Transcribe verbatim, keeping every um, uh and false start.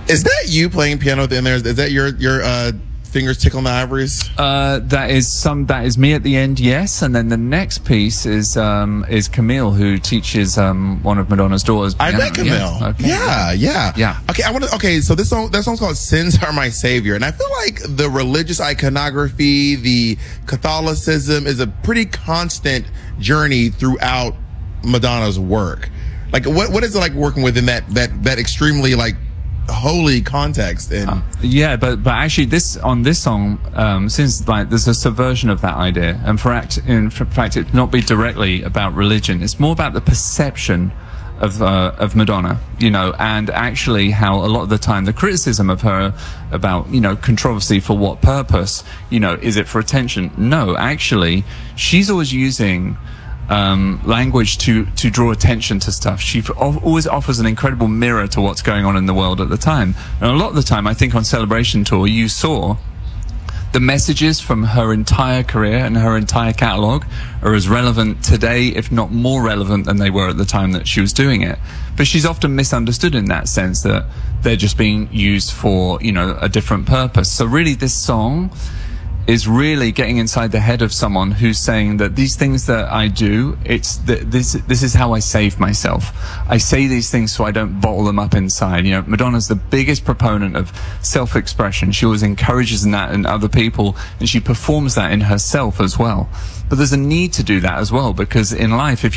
Is that you playing piano at the end there? Is that your your uh, fingers tickling the ivories? Uh, that is some. That is me at the end, yes. And then the next piece is um, is Camille, who teaches um, one of Madonna's daughters. I piano. met Camille. Yeah. Okay. Yeah, yeah, yeah. Okay, I want to. Okay, so this song, that song's called "Sins Are My Savior," and I feel like the religious iconography, the Catholicism, is a pretty constant journey throughout Madonna's work. Like, what what is it like working within that that that extremely like holy context? And uh, yeah, but but actually, this on this song, um, since like there's a subversion of that idea, and for act in fact, it not be directly about religion. It's more about the perception of uh, of Madonna, you know, and actually how a lot of the time the criticism of her about, you know, controversy for what purpose, you know, is it for attention? No, actually, she's always using Um, language to to draw attention to stuff. She always offers an incredible mirror to what's going on in the world at the time. And a lot of the time, I think on Celebration Tour, you saw the messages from her entire career and her entire catalogue are as relevant today, if not more relevant than they were at the time that she was doing it. But she's often misunderstood in that sense, that they're just being used for, you know, a different purpose. So really, this song is really getting inside the head of someone who's saying that these things that I do, it's th this this is how I save myself. I say these things so I don't bottle them up inside. You know, Madonna's the biggest proponent of self-expression. She always encourages that in other people, and she performs that in herself as well. But there's a need to do that as well, because in life, if